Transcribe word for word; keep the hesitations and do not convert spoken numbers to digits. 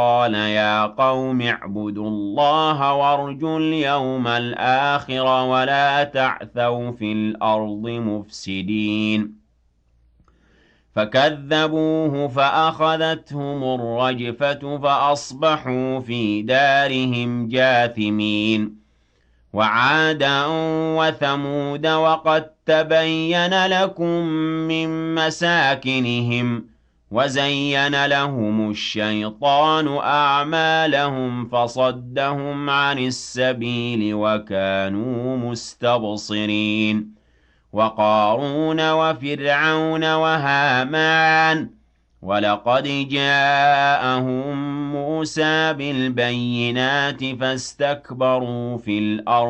قال يا قوم اعبدوا الله وارجوا اليوم الآخر ولا تعثوا في الأرض مفسدين فكذبوه فأخذتهم الرجفة فأصبحوا في دارهم جاثمين وعادا وثمود وقد تبين لكم من مساكنهم وزين لهم الشيطان أعمالهم فصدهم عن السبيل وكانوا مستبصرين وقارون وفرعون وهامان ولقد جاءهم موسى بالبينات فاستكبروا في الأرض